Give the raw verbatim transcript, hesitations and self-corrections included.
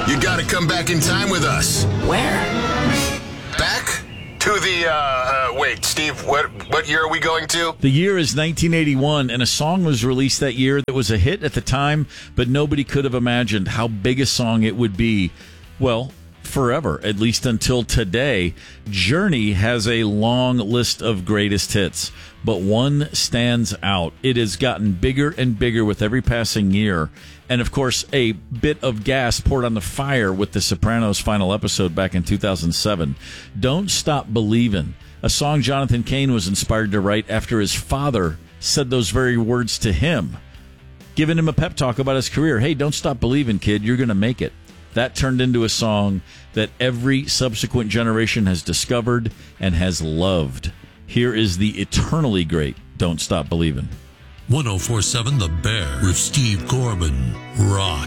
You got to come back in time with us. Where? Back to the, uh, uh, wait, Steve, what what year are we going to? The year is nineteen eighty-one, and a song was released that year that was a hit at the time, but nobody could have imagined how big a song it would be. Well, forever, at least until today. Journey has a long list of greatest hits, but one stands out. It has gotten bigger and bigger with every passing year. And, of course, a bit of gas poured on the fire with The Sopranos' final episode back in two thousand seven. Don't Stop Believin', a song Jonathan Cain was inspired to write after his father said those very words to him, giving him a pep talk about his career. Hey, don't stop believing, kid. You're going to make it. That turned into a song that every subsequent generation has discovered and has loved. Here is the eternally great Don't Stop Believin'. one oh four point seven The Bear with Steve Corbin. Rock.